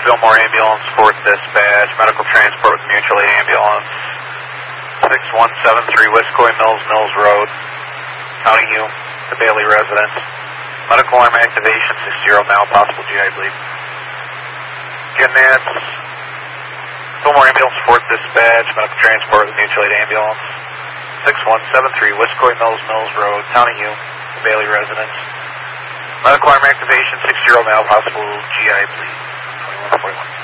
Fillmore Ambulance, 4th Dispatch, medical transport with mutual aid ambulance, 6173 Wiscoy Mills, Mills Road, County Hume, the Bailey residence. Medical arm activation, 60 now, possible GI bleed. Again, that's Fillmore Ambulance, 4th Dispatch, medical transport with mutual aid ambulance, 6173 Wiscoy Mills, Mills Road, County Hume, the Bailey residence. Medical arm activation, 60 now, possible GI bleed. 2141.